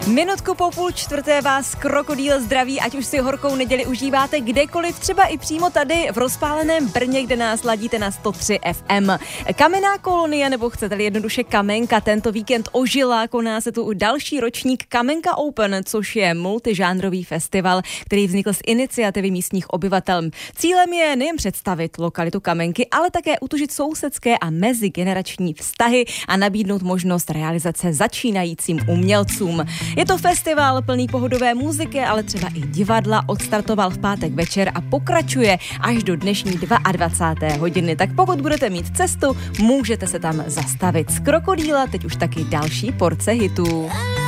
Minutku po 3:30 vás Krokodýl zdraví, ať už si horkou neděli užíváte kdekoliv, třeba i přímo tady v rozpáleném Brně, kde nás ladíte na 103 FM. Kamenná kolonie, nebo chcete-li jednoduše Kamenka, tento víkend ožila, koná se tu další ročník Kamenka Open, což je multižánrový festival, který vznikl z iniciativy místních obyvatel. Cílem je nejen představit lokalitu Kamenky, ale také utužit sousedské a mezigenerační vztahy a nabídnout možnost realizace začínajícím umělcům. Je to festival plný pohodové muziky, ale třeba i divadla. Odstartoval v pátek večer a pokračuje až do dnešní 22. hodiny. Tak pokud budete mít cestu, můžete se tam zastavit. Z Krokodýla teď už taky další porce hitů.